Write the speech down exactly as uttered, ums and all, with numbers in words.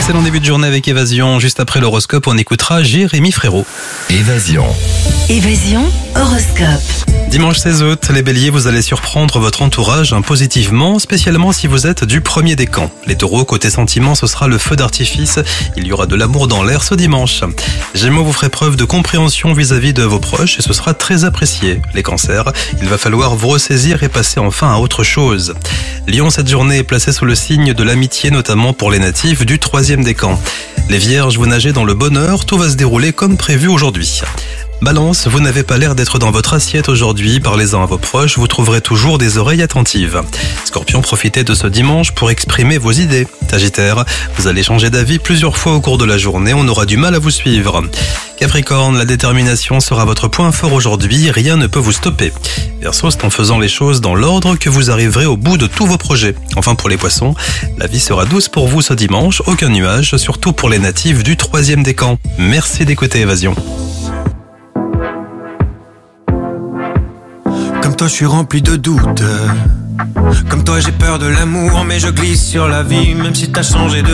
excellent début de journée avec Évasion. Juste après l'horoscope, on écoutera Jérémy Frérot. Évasion. Évasion, horoscope. Dimanche seize août, les béliers, vous allez surprendre votre entourage hein, positivement, spécialement si vous êtes du premier décan. Les taureaux, côté sentiments, ce sera le feu d'artifice. Il y aura de l'amour dans l'air ce dimanche. Gémeaux, vous ferez preuve de compréhension vis-à-vis de vos proches et ce sera très apprécié. Les cancers, il va falloir vous ressaisir et passer enfin à autre chose. Lion, cette journée est placée sous le signe de l'amitié, notamment pour les natifs du troisième décan. Les vierges, vous nagez dans le bonheur, tout va se dérouler comme prévu aujourd'hui. Balance, vous n'avez pas l'air d'être dans votre assiette aujourd'hui, parlez-en à vos proches, vous trouverez toujours des oreilles attentives. Scorpion, profitez de ce dimanche pour exprimer vos idées. Sagittaire, vous allez changer d'avis plusieurs fois au cours de la journée, on aura du mal à vous suivre. Capricorne, la détermination sera votre point fort aujourd'hui, rien ne peut vous stopper. Verseau, c'est en faisant les choses dans l'ordre que vous arriverez au bout de tous vos projets. Enfin pour les poissons, la vie sera douce pour vous ce dimanche, aucun nuage, surtout pour les natifs du troisième décan. Merci d'écouter Évasion. Comme toi je suis rempli de doutes. Comme toi j'ai peur de l'amour, mais je glisse sur la vie. Même si t'as changé de